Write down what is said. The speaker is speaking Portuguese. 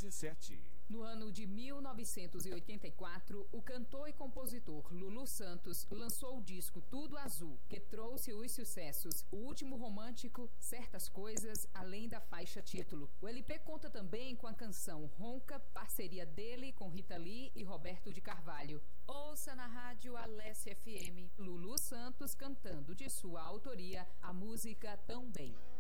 RC7. No ano de 1984, o cantor e compositor Lulu Santos lançou o disco Tudo Azul, que trouxe os sucessos O Último Romântico, Certas Coisas, além da faixa título. O LP conta também com a canção Ronca, parceria dele com Rita Lee e Roberto de Carvalho. Ouça na rádio Alessia FM, Lulu Santos cantando de sua autoria a música Tão Bem.